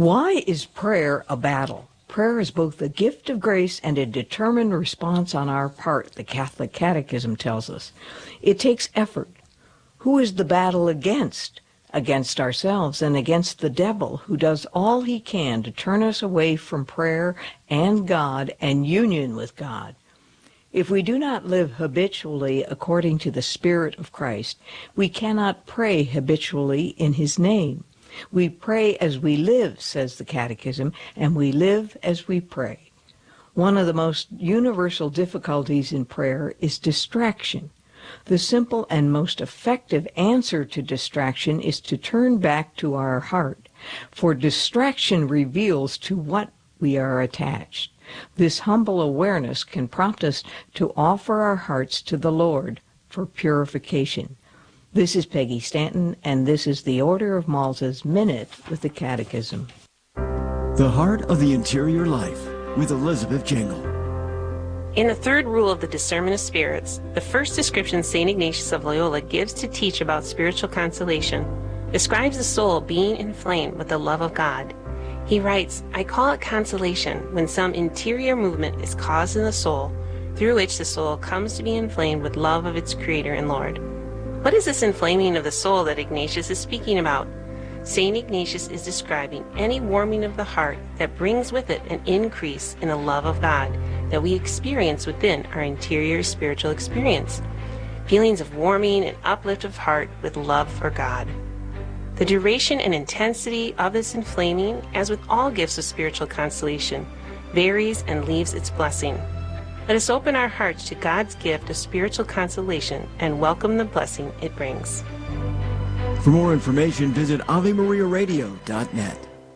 Why is prayer a battle? Prayer is both a gift of grace and a determined response on our part, the Catholic Catechism tells us. It takes effort. Who is the battle against? Against ourselves and against the devil, who does all he can to turn us away from prayer and God and union with God. If we do not live habitually according to the Spirit of Christ, we cannot pray habitually in his name. We pray as we live, says the Catechism, and we live as we pray. One of the most universal difficulties in prayer is distraction. The simple and most effective answer to distraction is to turn back to our heart, for distraction reveals to what we are attached. This humble awareness can prompt us to offer our hearts to the Lord for purification. This is Peggy Stanton, and this is the Order of Malta's Minute with the Catechism. The Heart of the Interior Life with Elizabeth Jangle. In the third rule of the discernment of spirits, the first description St. Ignatius of Loyola gives to teach about spiritual consolation describes the soul being inflamed with the love of God. He writes, "I call it consolation when some interior movement is caused in the soul, through which the soul comes to be inflamed with love of its Creator and Lord." What is this inflaming of the soul that Ignatius is speaking about? St. Ignatius is describing any warming of the heart that brings with it an increase in the love of God that we experience within our interior spiritual experience. Feelings of warming and uplift of heart with love for God. The duration and intensity of this inflaming, as with all gifts of spiritual consolation, varies and leaves its blessing. Let us open our hearts to God's gift of spiritual consolation and welcome the blessing it brings. For more information, visit AveMariaRadio.net.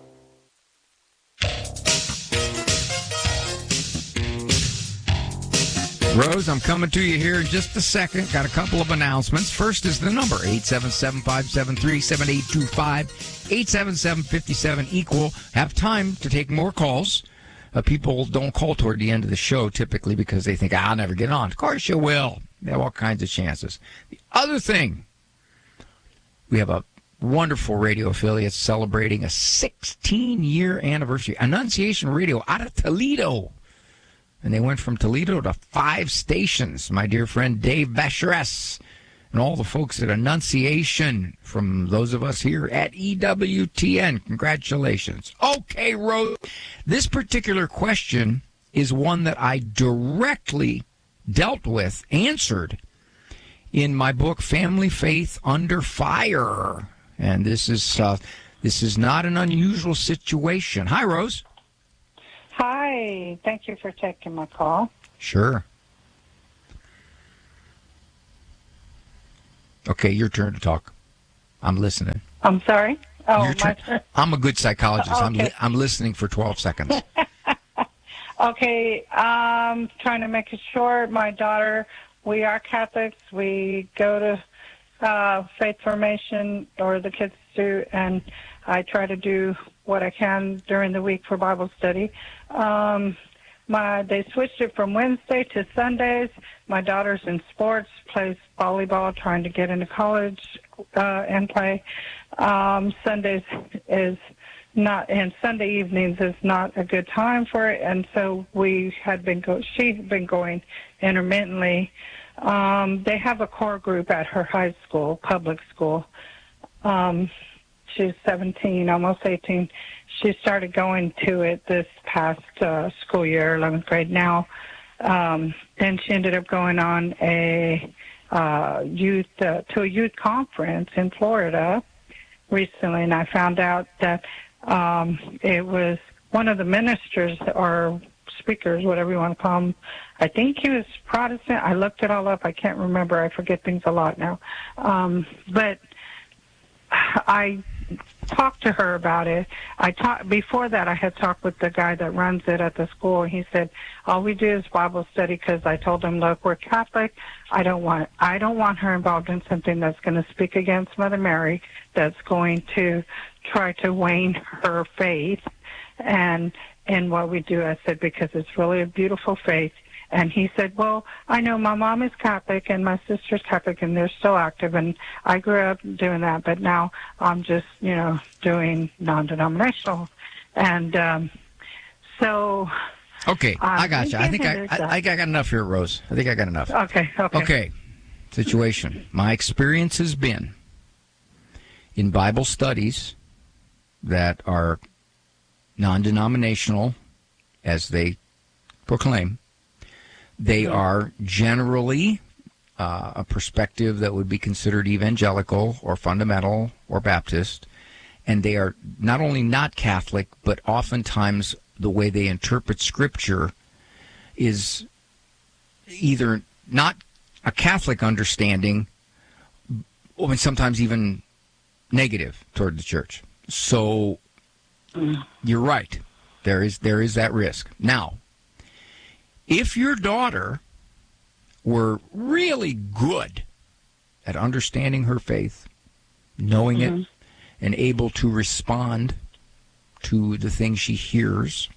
Rose, I'm coming to you here in just a second. Got a couple of announcements. First is the number, 877-573-7825, 877-57-EQUAL. Have time to take more calls. People don't call toward the end of the show typically because they think, I'll never get on. Of course you will. They have all kinds of chances. The other thing, we have a wonderful radio affiliate celebrating a 16-year anniversary. Annunciation Radio out of Toledo. And they went from Toledo to 5 stations. My dear friend Dave Vacheresse and all the folks at Annunciation, from those of us here at EWTN, congratulations. Okay, Rose, this particular question is one that I directly dealt with, answered, in my book, Family Faith Under Fire. And this is not an unusual situation. Hi, Rose. Hi. Thank you for taking my call. Sure. Okay, your turn to talk. I'm listening. I'm sorry? Oh, my turn. I'm a good psychologist. Okay. I'm listening for 12 seconds. Okay, trying to make it short. My daughter, we are Catholics. We go to faith formation, or the kids do, and I try to do what I can during the week for Bible study. They switched it from Wednesday to Sundays. My daughter's in sports, plays volleyball, trying to get into college and play. Sundays is not, and Sunday evenings is not a good time for it, and so she's been going intermittently. They have a core group at her high school, public school. She's 17, almost 18. She started going to it this past school year, 11th grade now. Then she ended up going on to a youth conference in Florida recently, and I found out that it was one of the ministers or speakers, whatever you want to call him. I think he was Protestant. I looked it all up. I can't remember. I forget things a lot now. But I talked to her about it. Before that, I had talked with the guy that runs it at the school. He said, all we do is Bible study, because I told him, look, we're Catholic. I don't want her involved in something that's going to speak against Mother Mary, that's going to try to wane her faith. And what we do, I said, because it's really a beautiful faith, And he said, well, I know my mom is Catholic and my sister's Catholic, and they're still active, and I grew up doing that, but now I'm just, doing non-denominational. And so... Okay, I got you. I think I got enough here, Rose. I think I got enough. Okay. Situation. My experience has been in Bible studies that are non-denominational, as they proclaim. They are generally a perspective that would be considered evangelical or fundamental or Baptist, and they are not only not Catholic, but oftentimes the way they interpret Scripture is either not a Catholic understanding, or sometimes even negative toward the church. So you're right. There is that risk. Now, if your daughter were really good at understanding her faith, knowing it, and able to respond to the things she hears,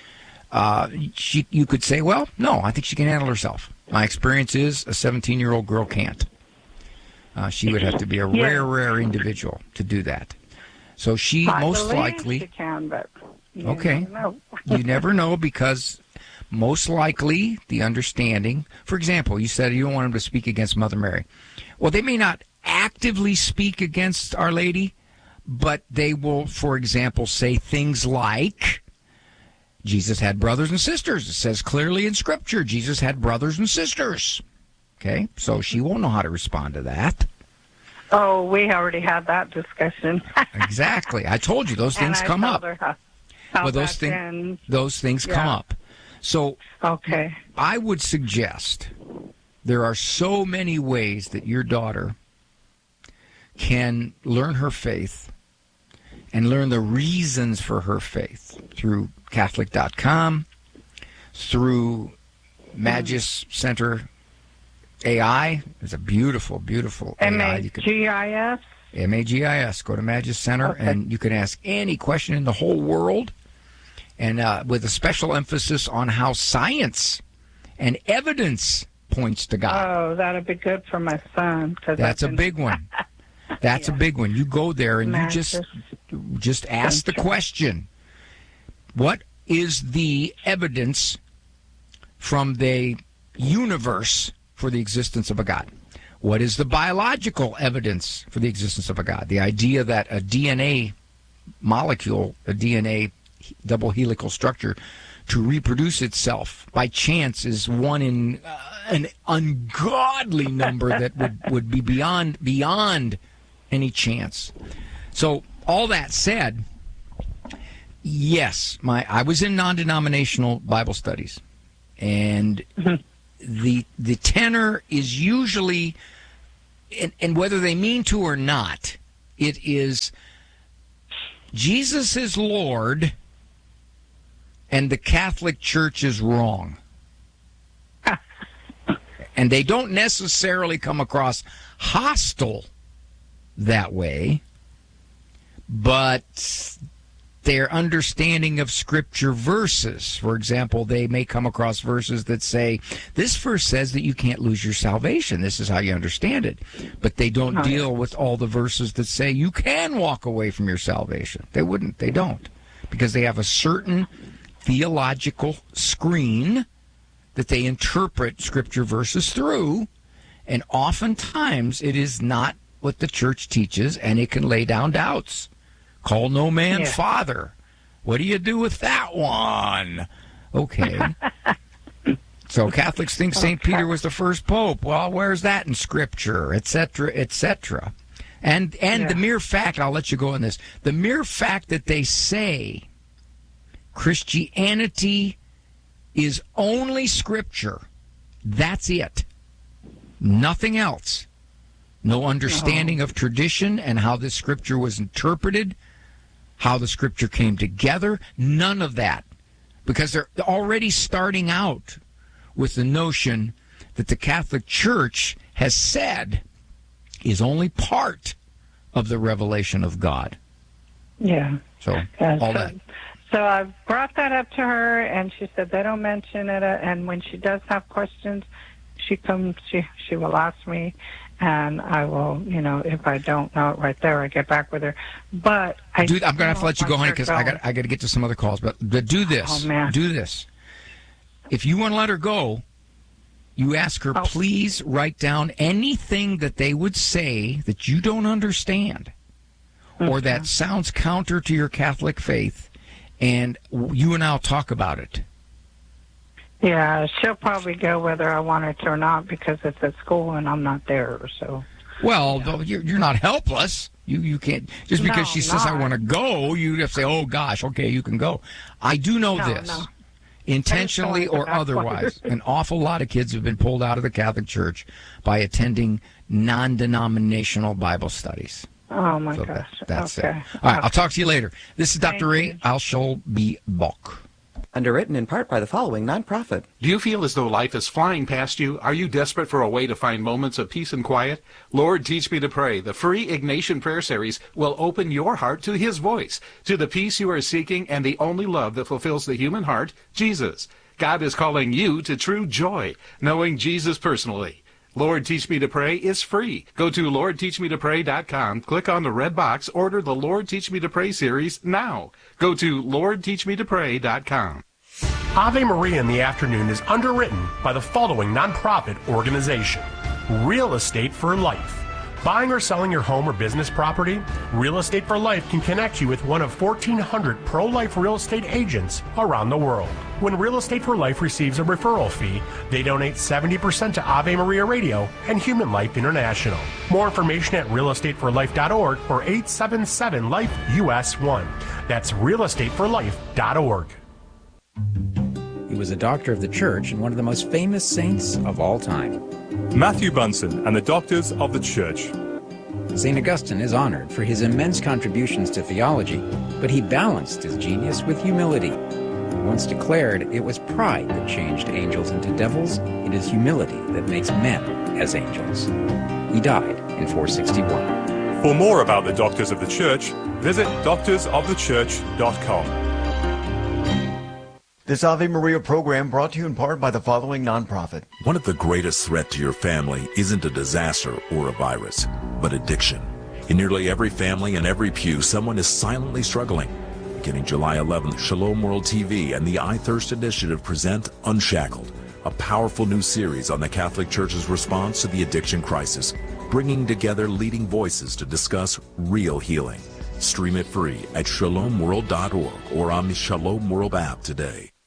you could say, well, no, I think she can handle herself. My experience is a 17-year-old girl can't. She would have to be a rare individual to do that. So she most likely... She can, but you okay. never know. You never know, because most likely the understanding... For example, you said you don't want them to speak against Mother Mary. Well, they may not actively speak against Our Lady, but they will, for example, say things like, Jesus had brothers and sisters. It says clearly in Scripture, Jesus had brothers and sisters. Okay, so she won't know how to respond to that. Oh, we already had that discussion. Exactly. I told you those things come up. Well, those things come up. So okay. I would suggest there are so many ways that your daughter can learn her faith and learn the reasons for her faith through Catholic.com, through Magis Center AI. It's a beautiful, beautiful AI. M-A-G-I-S? M-A-G-I-S. Go to Magis Center, and you can ask any question in the whole world, and with a special emphasis on how science and evidence points to God. Oh, that'd be good for my son. That's a big one. That's a big one. You go there and you just ask the question, what is the evidence from the universe for the existence of a God? What is the biological evidence for the existence of a God? The idea that a DNA molecule, a DNA double helical structure, to reproduce itself by chance is one in an ungodly number that would be beyond any chance. So all that said, yes, I was in non-denominational Bible studies, and the tenor is usually, and whether they mean to or not, it is Jesus is Lord and the Catholic Church is wrong. And they don't necessarily come across hostile that way, but their understanding of Scripture verses, for example, they may come across verses that say, this verse says that you can't lose your salvation. This is how you understand it. But they don't deal with all the verses that say you can walk away from your salvation. They don't. Because they have a certain theological screen that they interpret Scripture verses through, and oftentimes it is not what the church teaches, and it can lay down doubts. Call no man father. What do you do with that one? Okay. So Catholics think St. Peter was the first pope. Well, where's that in Scripture, etc., etc.? And the mere fact, I'll let you go on this, the mere fact that they say Christianity is only Scripture, that's it. Nothing else. No understanding of tradition and how this Scripture was interpreted, how the Scripture came together, none of that. Because they're already starting out with the notion that the Catholic Church has said is only part of the revelation of God. Yeah. So, all that. So I brought that up to her, and she said they don't mention it. And when she does have questions, she will ask me, and I will, if I don't know it right there, I get back with her. But I'm going to have to let you go, honey, because I got to get to some other calls. But do this. Oh, man. Do this. If you want to let her go, you ask her, please write down anything that they would say that you don't understand or that sounds counter to your Catholic faith, and you and I'll talk about it. Yeah, she'll probably go whether I want her to or not because it's at school and I'm not there. So. Well, you're not helpless. You can't just because she says I want to go. You have to say, oh gosh, okay, you can go. I do know this. No. Intentionally or otherwise, an awful lot of kids have been pulled out of the Catholic Church by attending non-denominational Bible studies. Oh, my gosh. That's it. All right, I'll talk to you later. This is Dr. Ray. I shall be back. Underwritten in part by the following nonprofit. Do you feel as though life is flying past you? Are you desperate for a way to find moments of peace and quiet? Lord, Teach Me to Pray, the free Ignatian Prayer Series, will open your heart to His voice, to the peace you are seeking and the only love that fulfills the human heart, Jesus. God is calling you to true joy, knowing Jesus personally. Lord, Teach Me to Pray is free. Go to LordTeachMeToPray.com, click on the red box, order the Lord Teach Me to Pray series now. Go to LordTeachMeToPray.com. Ave Maria in the Afternoon is underwritten by the following nonprofit organization. Real Estate for Life. Buying or selling your home or business property? Real Estate for Life can connect you with one of 1,400 pro-life real estate agents around the world. When Real Estate for Life receives a referral fee, they donate 70% to Ave Maria Radio and Human Life International. More information at realestateforlife.org or 877-LIFE-US1. That's realestateforlife.org. He was a doctor of the church and one of the most famous saints of all time. Matthew Bunson and the Doctors of the Church. St. Augustine is honored for his immense contributions to theology, but he balanced his genius with humility. He once declared it was pride that changed angels into devils, it is humility that makes men as angels. He died in 461. For more about the Doctors of the Church, visit doctorsofthechurch.com. This Ave Maria program brought to you in part by the following nonprofit. One of the greatest threats to your family isn't a disaster or a virus, but addiction. In nearly every family and every pew, someone is silently struggling. Beginning July 11th, Shalom World TV and the I Thirst Initiative present Unshackled, a powerful new series on the Catholic Church's response to the addiction crisis, bringing together leading voices to discuss real healing. Stream it free at shalomworld.org or on the Shalom World app today.